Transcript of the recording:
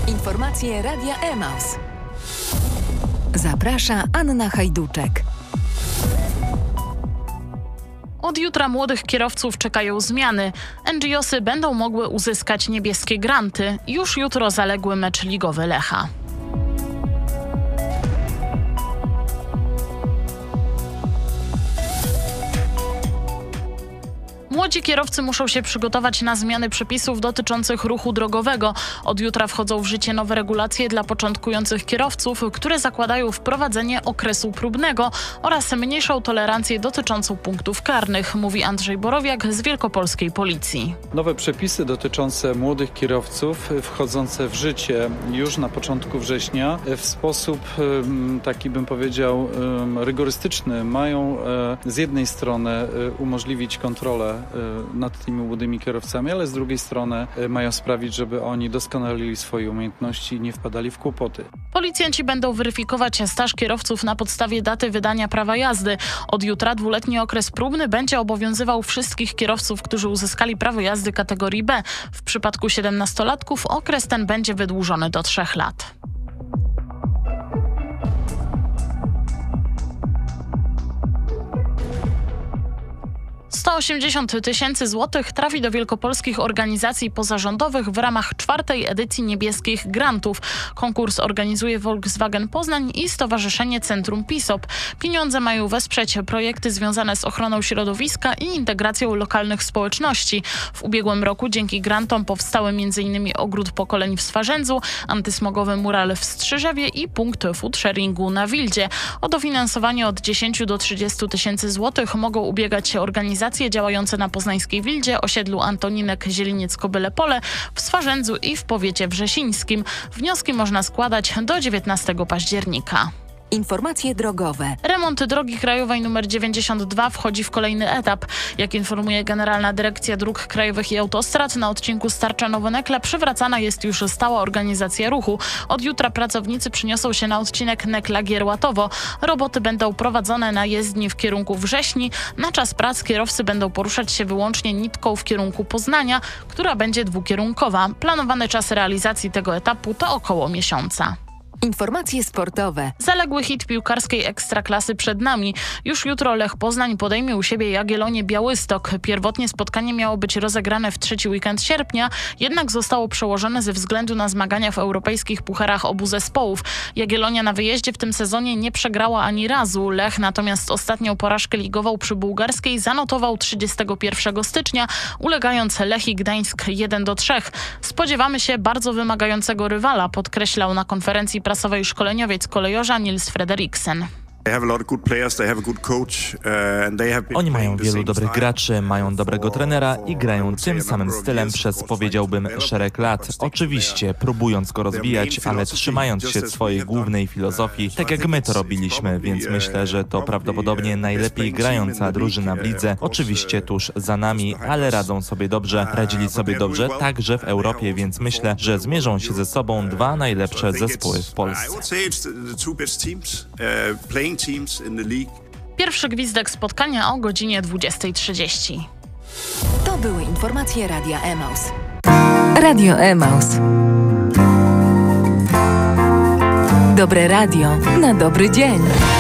Informacje Radia Emaus. Zaprasza Anna Hajduczek. Od jutra młodych kierowców czekają zmiany. NGOsy będą mogły uzyskać niebieskie granty. Już jutro zaległy mecz ligowy Lecha. Młodzi kierowcy muszą się przygotować na zmiany przepisów dotyczących ruchu drogowego. Od jutra wchodzą w życie nowe regulacje dla początkujących kierowców, które zakładają wprowadzenie okresu próbnego oraz mniejszą tolerancję dotyczącą punktów karnych, mówi Andrzej Borowiak z Wielkopolskiej Policji. Nowe przepisy dotyczące młodych kierowców wchodzące w życie już na początku września w sposób taki, bym powiedział, rygorystyczny mają z jednej strony umożliwić kontrolę nad tymi młodymi kierowcami, ale z drugiej strony mają sprawić, żeby oni doskonalili swoje umiejętności i nie wpadali w kłopoty. Policjanci będą weryfikować staż kierowców na podstawie daty wydania prawa jazdy. Od jutra 2-letni okres próbny będzie obowiązywał wszystkich kierowców, którzy uzyskali prawo jazdy kategorii B. W przypadku 17-latków okres ten będzie wydłużony do 3 lat. 180 tysięcy złotych trafi do wielkopolskich organizacji pozarządowych w ramach 4. edycji Niebieskich Grantów. Konkurs organizuje Volkswagen Poznań i Stowarzyszenie Centrum PISOP. Pieniądze mają wesprzeć projekty związane z ochroną środowiska i integracją lokalnych społeczności. W ubiegłym roku dzięki grantom powstały m.in. ogród pokoleń w Swarzędzu, antysmogowy mural w Strzyżewie i punkt food sharingu na Wildzie. O dofinansowanie od 10 do 30 tysięcy złotych mogą ubiegać się organizacje działające na poznańskiej Wildzie, osiedlu Antoninek, Zieliniec-Kobyle Pole, w Swarzędzu i w powiecie wrzesińskim. Wnioski można składać do 19 października. Informacje drogowe. Remont drogi krajowej nr 92 wchodzi w kolejny etap. Jak informuje Generalna Dyrekcja Dróg Krajowych i Autostrad, na odcinku Starczanowo-Nekla przywracana jest już stała organizacja ruchu. Od jutra pracownicy przyniosą się na odcinek Nekla-Gierłatowo. Roboty będą prowadzone na jezdni w kierunku Wrześni. Na czas prac kierowcy będą poruszać się wyłącznie nitką w kierunku Poznania, która będzie dwukierunkowa. Planowany czas realizacji tego etapu to około miesiąca. Informacje sportowe. Zaległy hit piłkarskiej Ekstraklasy przed nami. Już jutro Lech Poznań podejmie u siebie Jagiellonię Białystok. Pierwotnie spotkanie miało być rozegrane w 3. weekend sierpnia, jednak zostało przełożone ze względu na zmagania w europejskich pucharach obu zespołów. Jagiellonia na wyjeździe w tym sezonie nie przegrała ani razu. Lech natomiast ostatnią porażkę ligową przy bułgarskiej zanotował 31 stycznia, ulegając Lechii Gdańsk 1-3. Spodziewamy się bardzo wymagającego rywala, podkreślał na konferencji prasowej szkoleniowiec kolejorza Nils Frederiksen. Oni mają wielu dobrych graczy, mają dobrego trenera i grają tym samym stylem przez, powiedziałbym, szereg lat. Oczywiście próbując go rozwijać, ale trzymając się swojej głównej filozofii, tak jak my to robiliśmy, więc myślę, że to prawdopodobnie najlepiej grająca drużyna w lidze. Oczywiście tuż za nami, ale radzili sobie dobrze także w Europie, więc myślę, że zmierzą się ze sobą 2 najlepsze zespoły w Polsce. Pierwszy gwizdek spotkania o godzinie 20:30. To były informacje Radia Emaus. Radio Emaus. Dobre radio na dobry dzień.